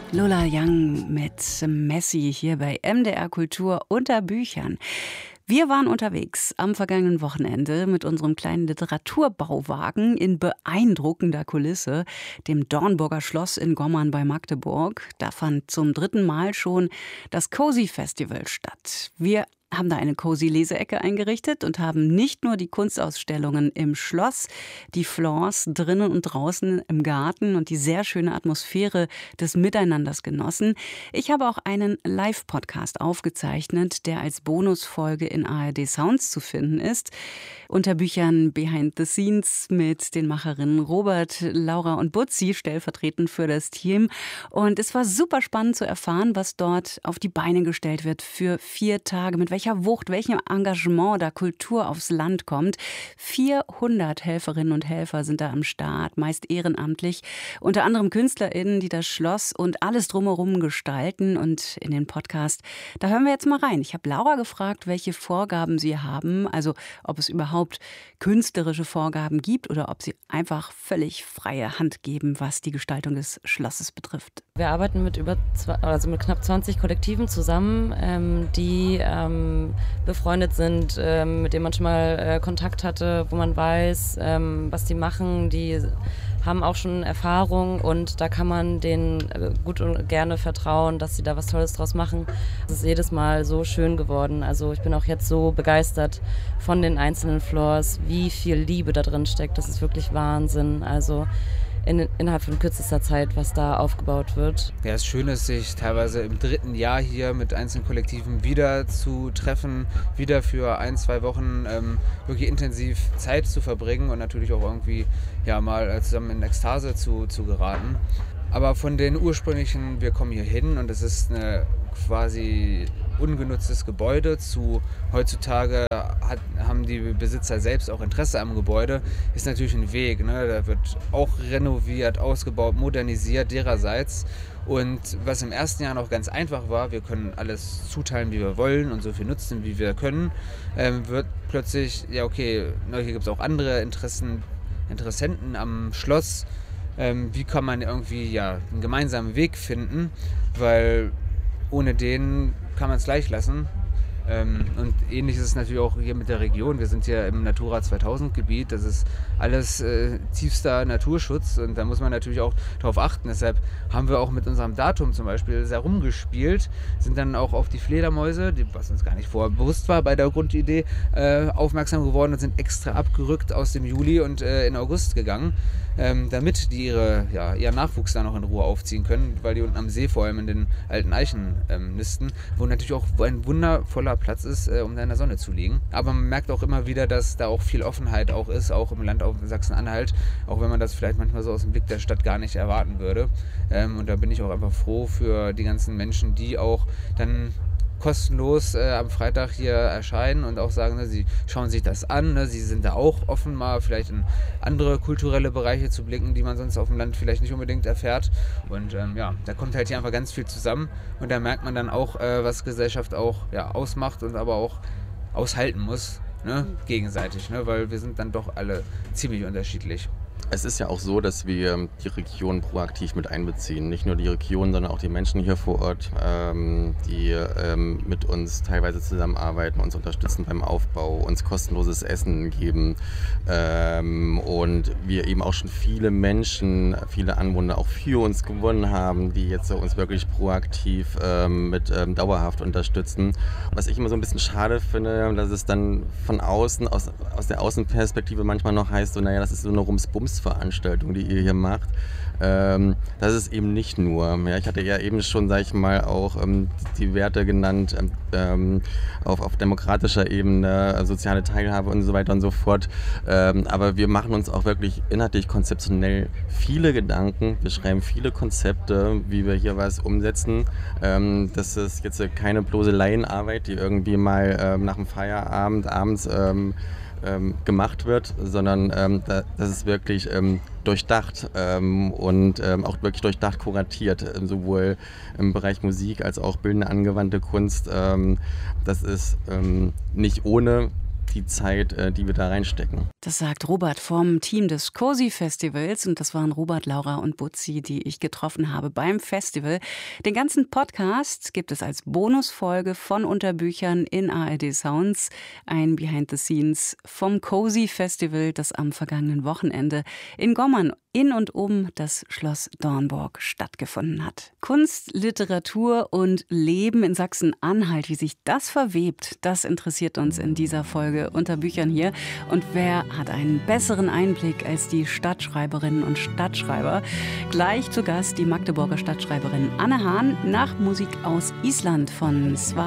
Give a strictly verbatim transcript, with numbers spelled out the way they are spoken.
Lola Young mit Messi hier bei M D R Kultur unter Büchern. Wir waren unterwegs am vergangenen Wochenende mit unserem kleinen Literaturbauwagen in beeindruckender Kulisse, dem Dornburger Schloss in Gommern bei Magdeburg. Da fand zum dritten Mal schon das Cozy Festival statt. Wir haben da eine Cozy-Leseecke eingerichtet und haben nicht nur die Kunstausstellungen im Schloss, die Floors drinnen und draußen im Garten und die sehr schöne Atmosphäre des Miteinanders genossen. Ich habe auch einen Live-Podcast aufgezeichnet, der als Bonusfolge in A R D Sounds zu finden ist. Unter Büchern Behind the Scenes mit den Macherinnen Robert, Laura und Butzi, stellvertretend für das Team. Und es war super spannend zu erfahren, was dort auf die Beine gestellt wird für vier Tage, mit welcher Wucht, welchem Engagement da Kultur aufs Land kommt. vierhundert Helferinnen und Helfer sind da am Start, meist ehrenamtlich. Unter anderem KünstlerInnen, die das Schloss und alles drumherum gestalten. Und in den Podcast, da hören wir jetzt mal rein. Ich habe Laura gefragt, welche Vorgaben sie haben, also ob es überhaupt künstlerische Vorgaben gibt oder ob sie einfach völlig freie Hand geben, was die Gestaltung des Schlosses betrifft. Wir arbeiten mit über zwei, also mit knapp zwanzig Kollektiven zusammen, ähm, die ähm, befreundet sind, ähm, mit denen man schon mal äh, Kontakt hatte, wo man weiß, ähm, was die machen. Die haben auch schon Erfahrung und da kann man denen äh, gut und gerne vertrauen, dass sie da was Tolles draus machen. Es ist jedes Mal so schön geworden. Also ich bin auch jetzt so begeistert von den einzelnen Floors, wie viel Liebe da drin steckt. Das ist wirklich Wahnsinn. Also In, innerhalb von kürzester Zeit, was da aufgebaut wird. Ja, es ist schön, ist, sich teilweise im dritten Jahr hier mit einzelnen Kollektiven wieder zu treffen, wieder für ein, zwei Wochen ähm, wirklich intensiv Zeit zu verbringen und natürlich auch irgendwie ja, mal zusammen in Ekstase zu, zu geraten. Aber von den ursprünglichen, wir kommen hier hin und es ist eine quasi ungenutztes Gebäude zu heutzutage hat, haben die Besitzer selbst auch Interesse am Gebäude, ist natürlich ein Weg. Ne? Da wird auch renoviert, ausgebaut, modernisiert dererseits. Und was im ersten Jahr noch ganz einfach war, wir können alles zuteilen, wie wir wollen und so viel nutzen, wie wir können, ähm, wird plötzlich, ja okay, ne, hier gibt es auch andere Interessen, Interessenten am Schloss. Ähm, wie kann man irgendwie ja, einen gemeinsamen Weg finden, weil ohne den kann man es gleich lassen. Ähm, und ähnlich ist es natürlich auch hier mit der Region. Wir sind hier im Natura zweitausend Gebiet. Das ist alles äh, tiefster Naturschutz und da muss man natürlich auch darauf achten. Deshalb haben wir auch mit unserem Datum zum Beispiel sehr rumgespielt, sind dann auch auf die Fledermäuse, die, was uns gar nicht vorher bewusst war bei der Grundidee, äh, aufmerksam geworden und sind extra abgerückt aus dem Juli und äh, in August gegangen, ähm, damit die ihre, ja, ihren Nachwuchs da noch in Ruhe aufziehen können, weil die unten am See vor allem in den alten Eichen ähm, nisten, wo natürlich auch ein wundervoller Platz ist, äh, um da in der Sonne zu liegen. Aber man merkt auch immer wieder, dass da auch viel Offenheit auch ist, auch im Land auf Sachsen-Anhalt, auch wenn man das vielleicht manchmal so aus dem Blick der Stadt gar nicht erwarten würde. Ähm, und da bin ich auch einfach froh für die ganzen Menschen, die auch dann kostenlos äh, am Freitag hier erscheinen und auch sagen, ne, sie schauen sich das an, ne, sie sind da auch offen, mal vielleicht in andere kulturelle Bereiche zu blicken, die man sonst auf dem Land vielleicht nicht unbedingt erfährt. Und ähm, ja, da kommt halt hier einfach ganz viel zusammen und da merkt man dann auch, äh, was Gesellschaft auch ja, ausmacht und aber auch aushalten muss, ne, gegenseitig, ne, weil wir sind dann doch alle ziemlich unterschiedlich. Es ist ja auch so, dass wir die Region proaktiv mit einbeziehen. Nicht nur die Region, sondern auch die Menschen hier vor Ort, ähm, die ähm, mit uns teilweise zusammenarbeiten, uns unterstützen beim Aufbau, uns kostenloses Essen geben. Ähm, und wir eben auch schon viele Menschen, viele Anwohner auch für uns gewonnen haben, die jetzt uns wirklich proaktiv ähm, mit ähm, dauerhaft unterstützen. Was ich immer so ein bisschen schade finde, dass es dann von außen, aus, aus der Außenperspektive manchmal noch heißt, so, naja, das ist so eine Rums-Bums Veranstaltung, die ihr hier macht. Ähm, das ist eben nicht nur. Ja, ich hatte ja eben schon, sag ich mal, auch ähm, die Werte genannt, ähm, auf, auf demokratischer Ebene, äh, soziale Teilhabe und so weiter und so fort. Ähm, aber wir machen uns auch wirklich inhaltlich konzeptionell viele Gedanken. Wir schreiben viele Konzepte, wie wir hier was umsetzen. Ähm, das ist jetzt keine bloße Laienarbeit, die irgendwie mal ähm, nach dem Feierabend abends ähm, Ähm, gemacht wird, sondern ähm, da, das ist wirklich ähm, durchdacht ähm, und ähm, auch wirklich durchdacht kuratiert, äh, sowohl im Bereich Musik als auch bildende angewandte Kunst. Ähm, das ist ähm, nicht ohne die Zeit, äh, die wir da reinstecken. Das sagt Robert vom Team des Cozy Festivals und das waren Robert, Laura und Butzi, die ich getroffen habe beim Festival. Den ganzen Podcast gibt es als Bonusfolge von Unterbüchern in A R D Sounds. Ein Behind the Scenes vom Cozy Festival, das am vergangenen Wochenende in Gommern in und um das Schloss Dornburg stattgefunden hat. Kunst, Literatur und Leben in Sachsen-Anhalt, wie sich das verwebt, das interessiert uns in dieser Folge unter Büchern hier. Und wer hat einen besseren Einblick als die Stadtschreiberinnen und Stadtschreiber? Gleich zu Gast die Magdeburger Stadtschreiberin Anne Hahn nach Musik aus Island von Sva